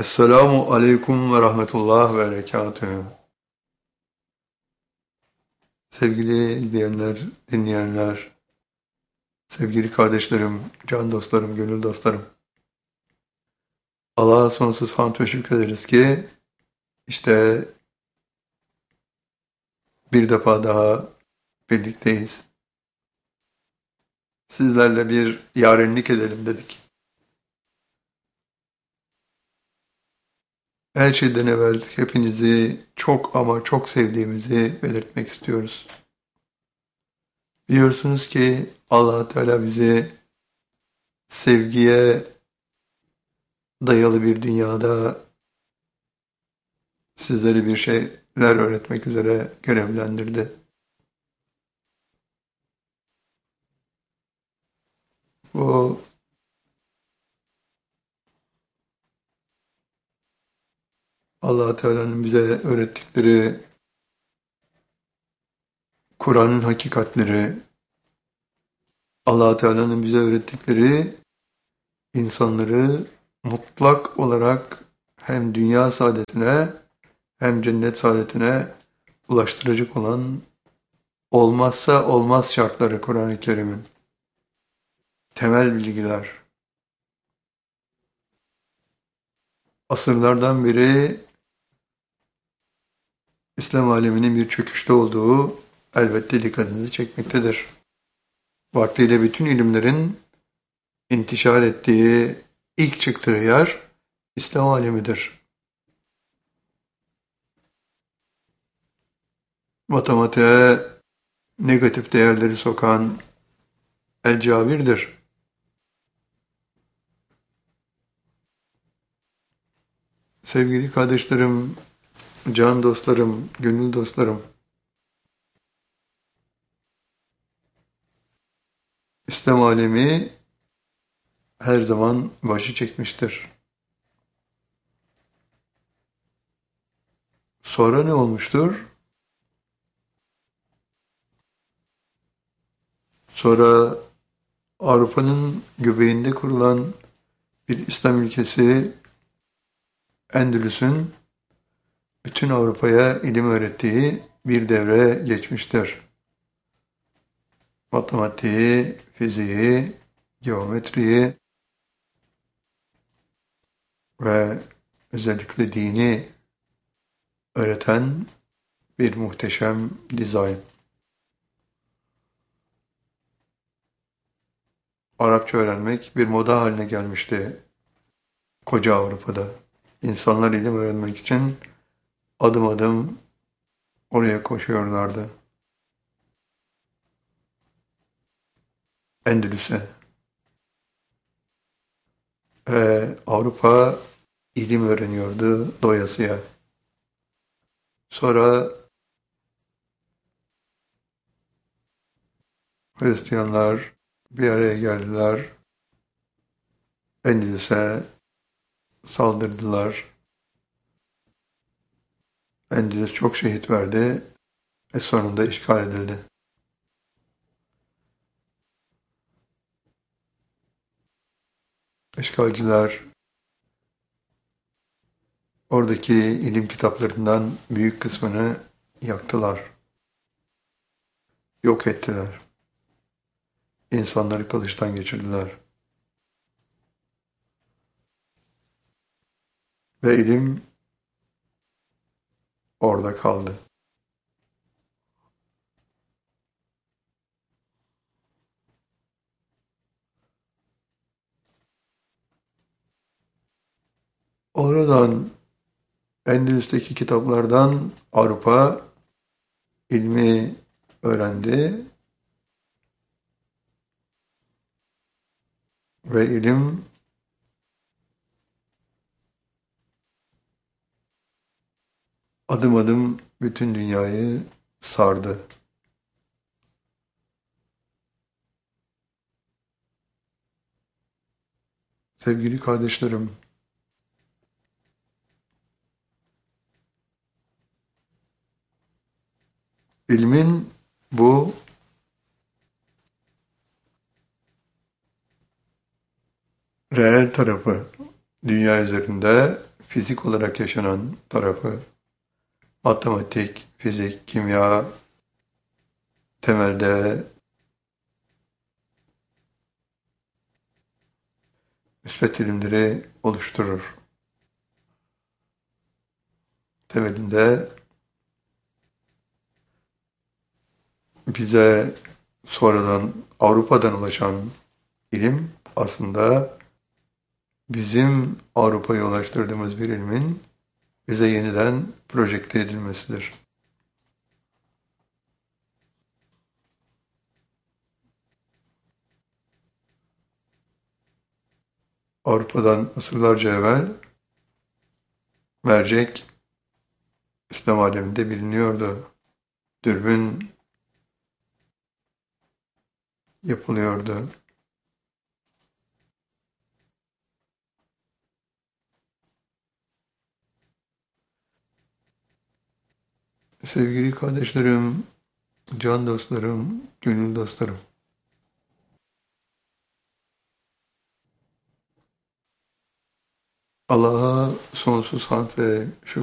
Esselamu aleyküm ve rahmetullah ve berekatühü. Sevgili izleyenler, dinleyenler, sevgili kardeşlerim, can dostlarım, gönül dostlarım. Allah'a sonsuz hamd ve şükrederiz ki işte bir defa daha birlikteyiz. Sizlerle bir yarenlik edelim dedik. Her şeyden evvel hepinizi çok ama çok sevdiğimizi belirtmek istiyoruz. Biliyorsunuz ki Allah Teala bizi sevgiye dayalı bir dünyada sizlere bir şeyler öğretmek üzere görevlendirdi. Bu Allah Teala'nın bize öğrettikleri Kur'an'ın hakikatleri, Allah Teala'nın bize öğrettikleri insanları mutlak olarak hem dünya saadetine hem cennet saadetine ulaştıracak olan olmazsa olmaz şartları Kur'an-ı Kerim'in temel bilgiler. Asırlardan beri İslam aleminin bir çöküşte olduğu elbette dikkatinizi çekmektedir. Vaktiyle bütün ilimlerin intişar ettiği, ilk çıktığı yer İslam alemidir. Matematiğe negatif değerleri sokan El-Cabir'dir. Sevgili kardeşlerim, can dostlarım, gönül dostlarım, İslam alemi her zaman başı çekmiştir. Sonra ne olmuştur? Sonra Avrupa'nın göbeğinde kurulan bir İslam ülkesi Endülüs'ün bütün Avrupa'ya ilim öğrettiği bir devre geçmiştir. Matematiği, fiziği, geometriyi ve özellikle dini öğreten bir muhteşem dizayn. Arapça öğrenmek bir moda haline gelmişti koca Avrupa'da. İnsanlar ilim öğrenmek için adım adım oraya koşuyorlardı. Endülüs'e. Avrupa ilim öğreniyordu doyasıya. Sonra Hristiyanlar bir araya geldiler. Endülüs'e saldırdılar. Endülüs çok şehit verdi ve sonunda işgal edildi. İşgalciler oradaki ilim kitaplarından büyük kısmını yaktılar, yok ettiler. İnsanları kılıçtan geçirdiler. Ve ilim orada kaldı. Oradan Endülüs'teki kitaplardan Avrupa ilmi öğrendi ve ilim adım adım bütün dünyayı sardı. Sevgili kardeşlerim, ilmin bu reel tarafı dünya üzerinde fizik olarak yaşanan tarafı, matematik, fizik, kimya temelde müsbet ilimleri oluşturur. Temelinde bize sonradan Avrupa'dan ulaşan ilim aslında bizim Avrupa'ya ulaştırdığımız bir ilmin bize yeniden projekte edilmesidir. Avrupa'dan asırlarca evvel mercek İslam aleminde biliniyordu. Dürbün yapılıyordu. Sevgili kardeşlerim, can dostlarım, gönül dostlarım. Allah'a sonsuz hamd ve şükür.